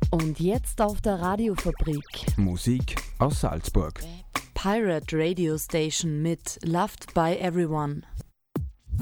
Und jetzt auf der Radiofabrik. Musik aus Salzburg. Pirate Radio Station mit Loved by Everyone.